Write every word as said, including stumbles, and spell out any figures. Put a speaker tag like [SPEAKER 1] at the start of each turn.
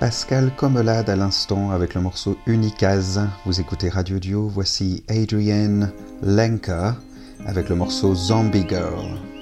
[SPEAKER 1] Pascal Commelade à l'instant avec le morceau Unicase. Vous écoutez Radio Dio, voici Adrienne Lenker avec le morceau Zombie Girl.